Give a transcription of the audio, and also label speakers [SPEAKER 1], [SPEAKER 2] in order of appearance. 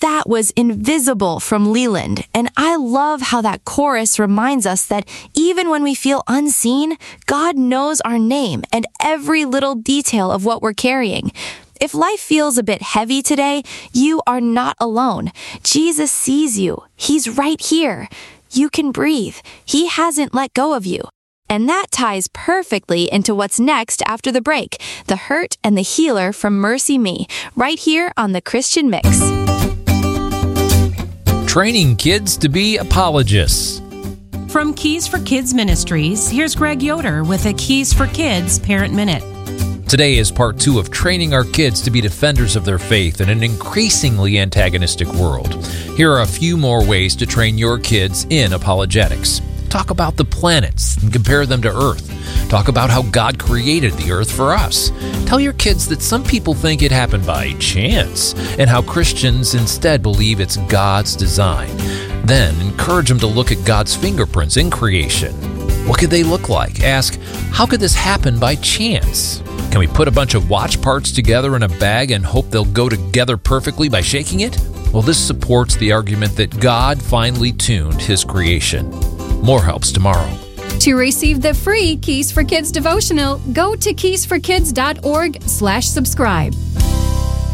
[SPEAKER 1] That was Invisible from Leland, and I love how that chorus reminds us that even when we feel unseen, God knows our name and every little detail of what we're carrying. If life feels a bit heavy today, you are not alone. Jesus sees you. He's right here. You can breathe. He hasn't let go of you. And that ties perfectly into what's next after the break, The Hurt and the Healer from Mercy Me, right here on The Christian Mix.
[SPEAKER 2] Training kids to be apologists.
[SPEAKER 3] From Keys for Kids Ministries, here's Greg Yoder with a Keys for Kids Parent Minute.
[SPEAKER 2] Today is part 2 of training our kids to be defenders of their faith in an increasingly antagonistic world. Here are a few more ways to train your kids in apologetics. Talk about the planets and compare them to Earth. Talk about how God created the Earth for us. Tell your kids that some people think it happened by chance, and how Christians instead believe it's God's design. Then encourage them to look at God's fingerprints in creation. What could they look like? Ask, how could this happen by chance? Can we put a bunch of watch parts together in a bag and hope they'll go together perfectly by shaking it? Well, this supports the argument that God finely tuned His creation. More helps tomorrow.
[SPEAKER 4] To receive the free Keys for Kids devotional, go to keysforkids.org/subscribe.